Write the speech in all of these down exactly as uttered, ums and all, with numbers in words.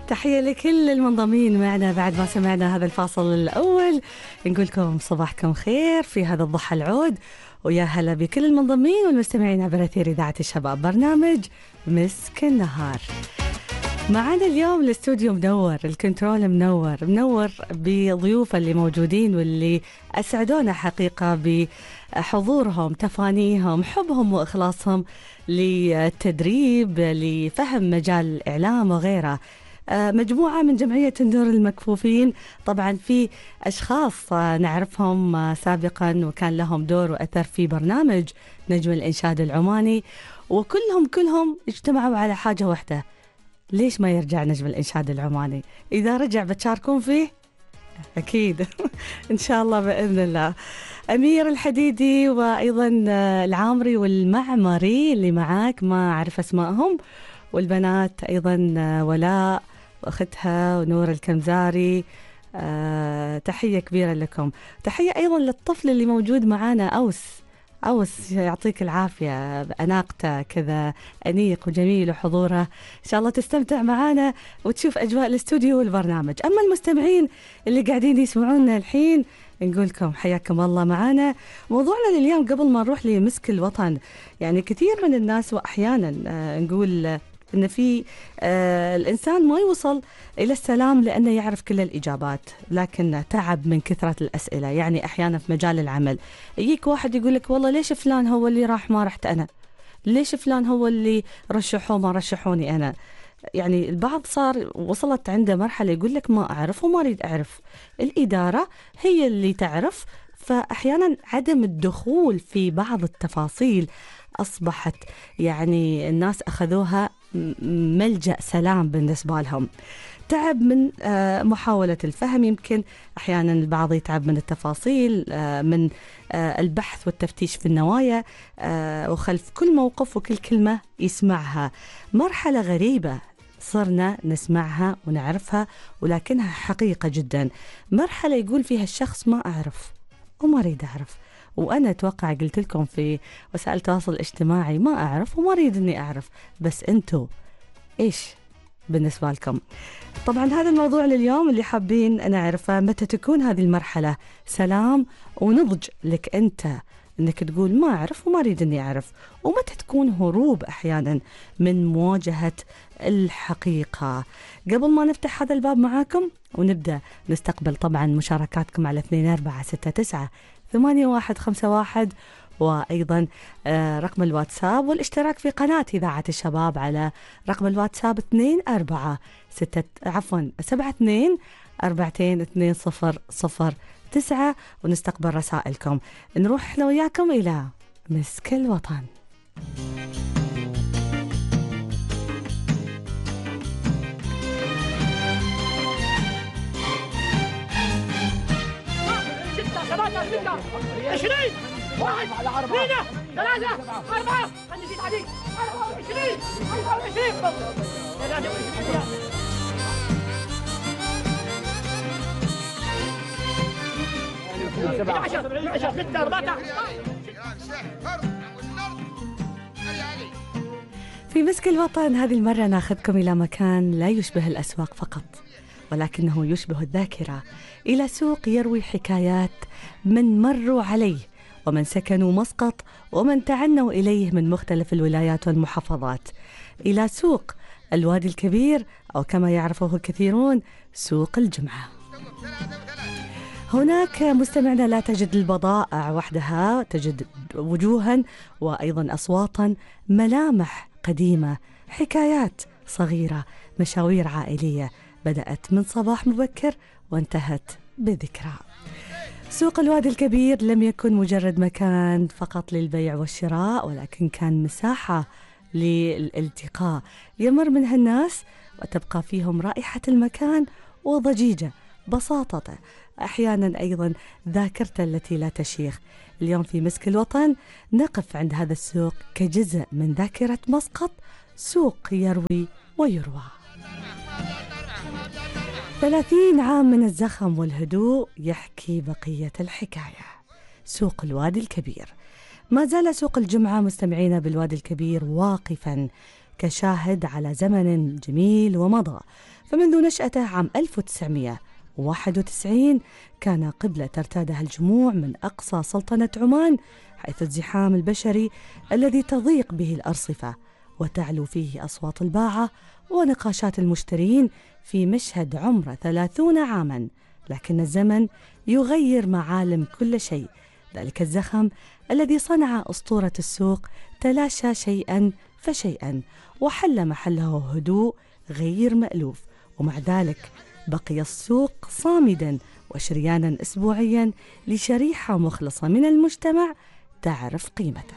تحية لكل المنضمين معنا بعد ما سمعنا هذا الفاصل الأول. نقول لكم صباحكم خير في هذا الضحى العود، ويا هلا بكل المنضمين والمستمعين عبر أثير إذاعة الشباب، برنامج مسك النهار. معنا اليوم الاستوديو منور، الكنترول منور منور بضيوفه اللي موجودين واللي أسعدونا حقيقة بحضورهم، تفانيهم، حبهم وإخلاصهم للتدريب، لفهم مجال الإعلام وغيره. مجموعة من جمعية النور المكفوفين، طبعا في أشخاص نعرفهم سابقا وكان لهم دور وأثر في برنامج نجم الإنشاد العماني، وكلهم كلهم اجتمعوا على حاجة واحدة: ليش ما يرجع نجم الإنشاد العماني؟ إذا رجع بتشاركون فيه؟ أكيد إن شاء الله بإذن الله. أمير الحديدي وأيضا العامري والمعمري اللي معاك، ما أعرف أسمائهم، والبنات أيضا ولاء وأختها ونور الكمزاري. أه تحية كبيرة لكم. تحية أيضا للطفل اللي موجود معانا، أوس. أوس يعطيك العافية، أناقته كذا أنيق وجميل وحضوره. إن شاء الله تستمتع معانا وتشوف أجواء الاستوديو والبرنامج. أما المستمعين اللي قاعدين يسمعونا الحين، نقول لكم حياكم الله معانا. موضوعنا لليوم قبل ما نروح لمسك الوطن، يعني كثير من الناس وأحيانا آه نقول إن في آه الإنسان ما يوصل إلى السلام لأنه يعرف كل الإجابات، لكن تعب من كثرة الأسئلة. يعني أحيانا في مجال العمل يجيك واحد يقول لك والله ليش فلان هو اللي راح ما رحت أنا، ليش فلان هو اللي رشحوه ما رشحوني أنا. يعني البعض صار وصلت عنده مرحلة يقول لك ما أعرف وما أريد أعرف، الإدارة هي اللي تعرف. فأحيانا عدم الدخول في بعض التفاصيل أصبحت يعني الناس أخذوها ملجأ سلام بالنسبة لهم. تعب من محاولة الفهم، يمكن أحيانا البعض يتعب من التفاصيل، من البحث والتفتيش في النوايا، وخلف كل موقف وكل كلمة يسمعها. مرحلة غريبة صرنا نسمعها ونعرفها ولكنها حقيقة جدا. مرحلة يقول فيها الشخص ما أعرف وما أريد أعرف. وأنا أتوقع قلت لكم في وسائل التواصل الاجتماعي ما أعرف وما أريد أني أعرف، بس أنتوا إيش بالنسبة لكم؟ طبعا هذا الموضوع لليوم اللي حابين نعرفه. متى تكون هذه المرحلة سلام ونضج لك أنت أنك تقول ما أعرف وما أريد أني أعرف؟ ومتى تكون هروب أحيانا من مواجهة الحقيقة؟ قبل ما نفتح هذا الباب معاكم ونبدأ نستقبل طبعا مشاركاتكم على اثنين أربعة ستة تسعة ثمانية واحد خمسة واحد، وأيضا رقم الواتساب والاشتراك في قناة إذاعة الشباب على رقم الواتساب اثنين أربعة ستة عفوا سبعة اثنين أربعتين اثنين صفر صفر تسعة، ونستقبل رسائلكم. نروح احنا وياكم إلى مسك الوطن. عشرين واحد اثنين ثلاثة أربعة عندي في تعديل أربعة وعشرين أربعة وعشرين ثلاثة وعشرين عشرة عشرة ستة أربعة. في مسك الوطن هذه المرة ناخذكم إلى مكان لا يشبه الأسواق فقط، ولكنه يشبه الذاكرة، إلى سوق يروي حكايات من مروا عليه ومن سكنوا مسقط ومن تعنوا إليه من مختلف الولايات والمحافظات، إلى سوق الوادي الكبير أو كما يعرفه الكثيرون سوق الجمعة. هناك مستمعنا لا تجد البضائع وحدها، تجد وجوها وأيضا أصواتا، ملامح قديمة، حكايات صغيرة، مشاوير عائلية بدأت من صباح مبكر وانتهت بذكرى. سوق الوادي الكبير لم يكن مجرد مكان فقط للبيع والشراء، ولكن كان مساحة للالتقاء يمر منها الناس وتبقى فيهم رائحة المكان وضجيجة بساطته، أحيانا أيضا ذاكرته التي لا تشيخ. اليوم في مسك الوطن نقف عند هذا السوق كجزء من ذاكرة مسقط، سوق يروي ويروى. ثلاثين عام من الزخم والهدوء يحكي بقية الحكاية. سوق الوادي الكبير. ما زال سوق الجمعة مستمعين بالوادي الكبير واقفا كشاهد على زمن جميل ومضى، فمنذ نشأته عام ألف وتسعمئة وواحد وتسعين كان قبلة ترتادها الجموع من أقصى سلطنة عمان، حيث الزحام البشري الذي تضيق به الأرصفة وتعلو فيه أصوات الباعة ونقاشات المشترين في مشهد عمره ثلاثون عاما. لكن الزمن يغير معالم كل شيء. ذلك الزخم الذي صنع أسطورة السوق تلاشى شيئا فشيئا وحل محله هدوء غير مألوف، ومع ذلك بقي السوق صامدا وشريانا أسبوعيا لشريحة مخلصة من المجتمع تعرف قيمته.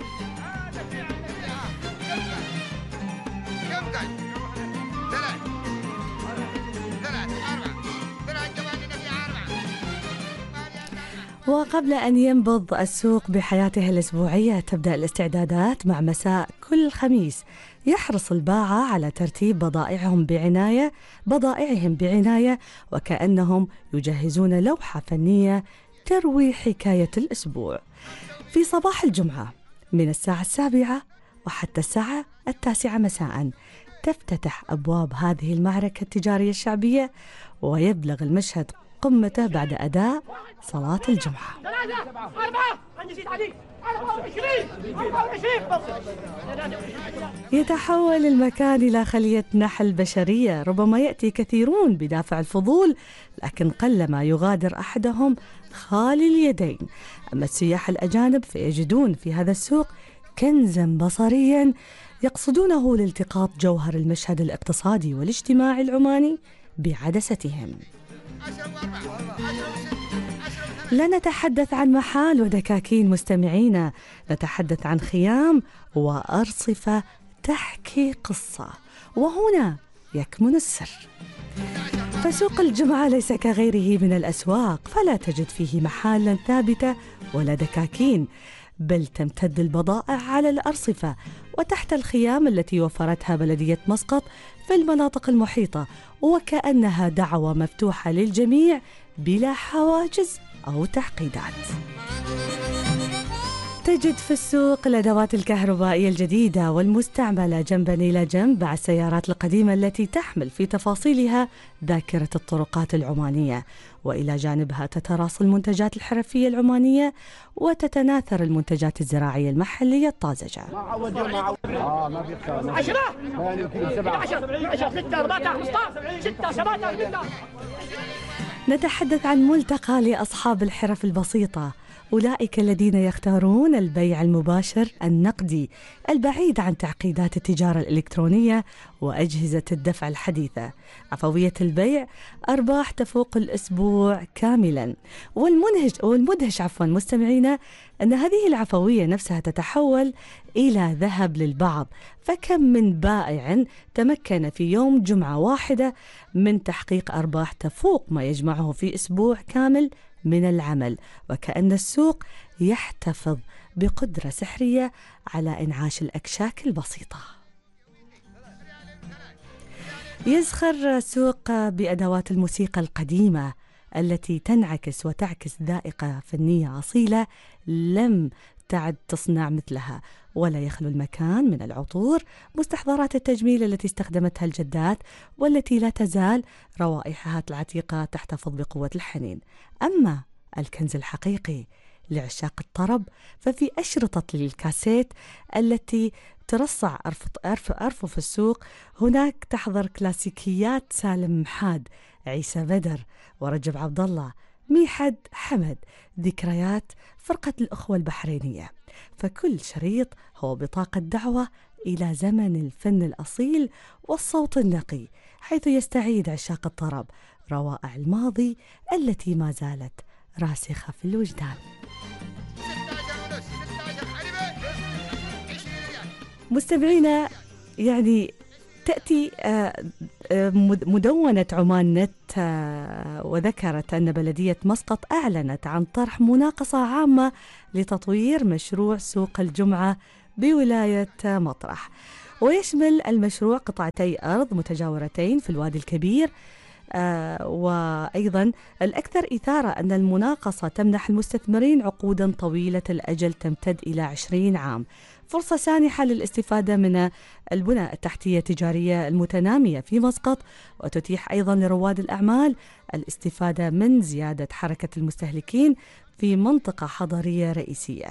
وقبل أن ينبض السوق بحياته الأسبوعية تبدأ الاستعدادات مع مساء كل خميس. يحرص الباعة على ترتيب بضائعهم بعناية بضائعهم بعناية وكأنهم يجهزون لوحة فنية تروي حكاية الأسبوع. في صباح الجمعة من الساعة السابعة وحتى الساعة التاسعة مساء تفتتح أبواب هذه المعركة التجارية الشعبية، ويبلغ المشهد قمته بعد أداء صلاة الجمعة. ثلاثة أربعة نسيت عليك أربعة وعشرين أربعة وعشرين. يتحول المكان إلى خلية نحل بشرية. ربما يأتي كثيرون بدافع الفضول، لكن قلما يغادر أحدهم خالي اليدين. أما السياح الأجانب فيجدون في هذا السوق كنزا بصريا يقصدونه لالتقاط جوهر المشهد الاقتصادي والاجتماعي العماني بعدستهم. لا نتحدث عن محال ودكاكين مستمعينا، نتحدث عن خيام وأرصفة تحكي قصة، وهنا يكمن السر. فسوق الجمعة ليس كغيره من الأسواق، فلا تجد فيه محالا ثابتة ولا دكاكين، بل تمتد البضائع على الأرصفة وتحت الخيام التي وفرتها بلدية مسقط في المناطق المحيطة، وكأنها دعوة مفتوحة للجميع بلا حواجز أو تعقيدات. تجد في السوق الأدوات الكهربائية الجديدة والمستعملة جنبا إلى جنب مع السيارات القديمة التي تحمل في تفاصيلها ذاكرة الطرقات العمانية، وإلى جانبها تتراص المنتجات الحرفية العمانية وتتناثر المنتجات الزراعية المحلية الطازجة. عشرة عشرة ستة أربعة خمسة ستة سبعة. نتحدث عن ملتقى لأصحاب الحرف البسيطة، أولئك الذين يختارون البيع المباشر النقدي البعيد عن تعقيدات التجارة الإلكترونية وأجهزة الدفع الحديثة. عفوية البيع أرباح تفوق الأسبوع كاملا. والمنهج والمدهش عفوا مستمعينا أن هذه العفوية نفسها تتحول إلى ذهب للبعض. فكم من بائع تمكن في يوم جمعة واحدة من تحقيق أرباح تفوق ما يجمعه في أسبوع كامل من العمل، وكأن السوق يحتفظ بقدرة سحرية على إنعاش الأكشاك البسيطة. يزخر السوق بأدوات الموسيقى القديمة التي تنعكس وتعكس ذائقة فنية أصيلة لم تعد تصنع مثلها، ولا يخلو المكان من العطور، مستحضرات التجميل التي استخدمتها الجدات والتي لا تزال روائحها العتيقة تحتفظ بقوة الحنين. أما الكنز الحقيقي لعشاق الطرب ففي أشرطة الكاسيت التي ترصع أرفف أرفف السوق. هناك تحضر كلاسيكيات سالم محاد، عيسى بدر، ورجب عبد الله، ميحد حمد، ذكريات فرقة الأخوة البحرينية. فكل شريط هو بطاقة دعوة إلى زمن الفن الأصيل والصوت النقي، حيث يستعيد عشاق الطرب روائع الماضي التي ما زالت راسخة في الوجدان. مستمعينا، يعني تأتي مدونة عمان نت وذكرت أن بلدية مسقط أعلنت عن طرح مناقصة عامة لتطوير مشروع سوق الجمعة بولاية مطرح، ويشمل المشروع قطعتي أرض متجاورتين في الوادي الكبير. آه وأيضا الأكثر إثارة أن المناقصة تمنح المستثمرين عقودا طويلة الأجل تمتد إلى عشرين عام، فرصة سانحة للاستفادة من البنى التحتية التجارية المتنامية في مسقط، وتتيح أيضا لرواد الأعمال الاستفادة من زيادة حركة المستهلكين في منطقة حضرية رئيسية.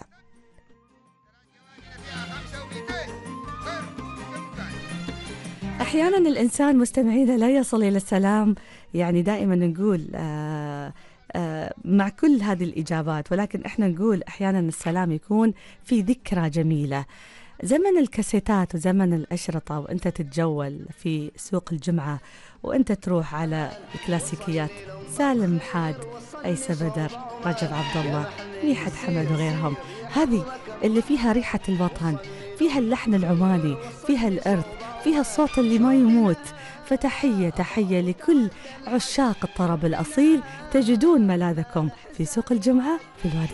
أحيانا الإنسان مستمعين لا يصل إلى السلام، يعني دائما نقول آه آه مع كل هذه الإجابات، ولكن إحنا نقول أحيانا السلام يكون في ذكرى جميلة. زمن الكاسيتات وزمن الأشرطة وأنت تتجول في سوق الجمعة وأنت تروح على الكلاسيكيات، سالم حاد، أيس بدر، رجب عبد الله، ميحة حمد وغيرهم، هذه اللي فيها ريحة الوطن، فيها اللحن العماني، فيها الإرث، فيها الصوت اللي ما يموت. فتحية تحية لكل عشاق الطرب الأصيل، تجدون ملاذكم في سوق الجمعة في الوادي